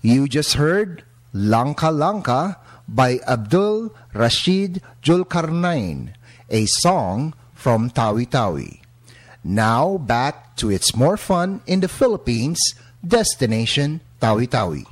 You just heard Langka Langka by Abdul Rashid Julkarnain, a song from Tawi-Tawi. Now back to its more fun in the Philippines, destination Tawi-Tawi.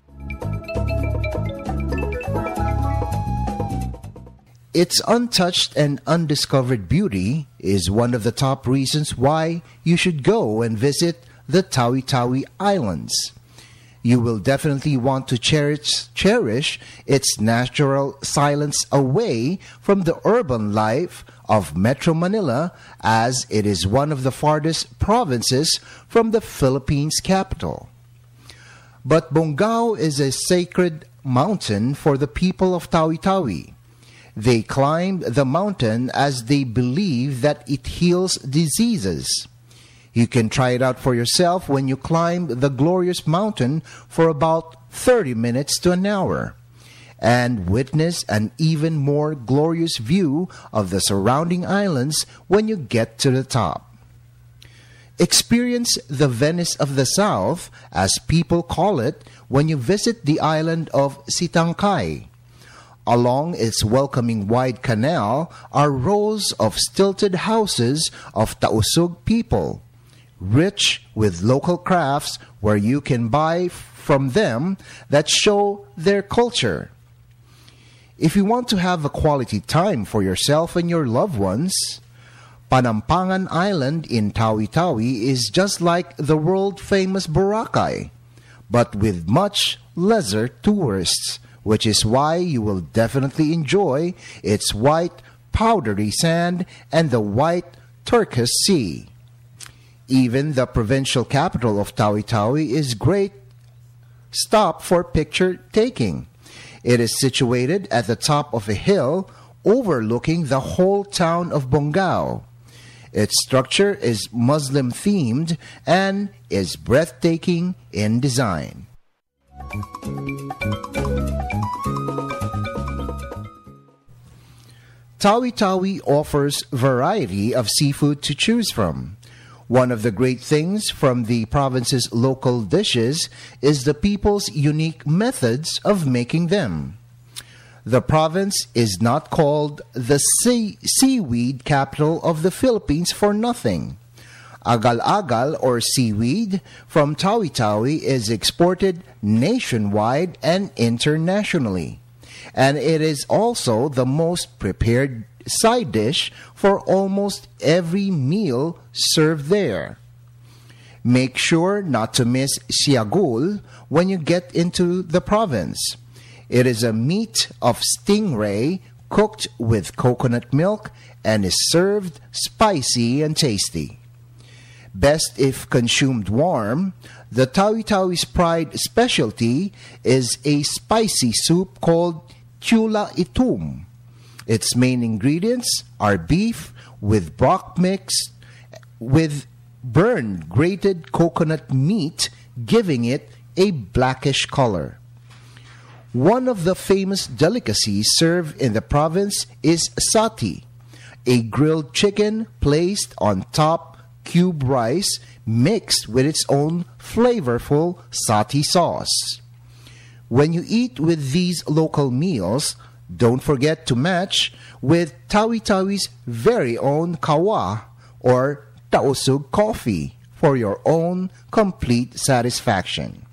Its untouched and undiscovered beauty is one of the top reasons why you should go and visit the Tawi-Tawi Islands. You will definitely want to cherish its natural silence away from the urban life of Metro Manila, as it is one of the farthest provinces from the Philippines capital. But Bongao is a sacred mountain for the people of Tawi-Tawi. They climb the mountain as they believe that it heals diseases. You can try it out for yourself when you climb the glorious mountain for about 30 minutes to an hour, and witness an even more glorious view of the surrounding islands when you get to the top. Experience the Venice of the South, as people call it, when you visit the island of Sitangkay. Along its welcoming wide canal are rows of stilted houses of Tausug people, rich with local crafts where you can buy from them that show their culture. If you want to have a quality time for yourself and your loved ones, Panampangan Island in Tawi-Tawi is just like the world-famous Boracay, but with much lesser tourists, which is why you will definitely enjoy its white, powdery sand and the white turquoise sea. Even the provincial capital of Tawi-Tawi is great stop for picture taking. It is situated at the top of a hill overlooking the whole town of Bongao. Its structure is Muslim themed and is breathtaking in design. Tawi-Tawi offers variety of seafood to choose from. One of the great things from the province's local dishes is the people's unique methods of making them. The province is not called the seaweed capital of the Philippines for nothing. Agal-agal, or seaweed, from Tawi-Tawi is exported nationwide and internationally. And it is also the most prepared side dish for almost every meal served there. Make sure not to miss siagul when you get into the province. It is a meat of stingray cooked with coconut milk and is served spicy and tasty. Best if consumed warm, the Tawi-Tawi's pride specialty is a spicy soup called Chula Itum. Its main ingredients are beef with broth mixed with burned grated coconut meat, giving it a blackish color. One of the famous delicacies served in the province is sati, a grilled chicken placed on top cube rice mixed with its own flavorful sati sauce. When you eat with these local meals, don't forget to match with Tawi-Tawi's very own kawa or Tausug coffee for your own complete satisfaction.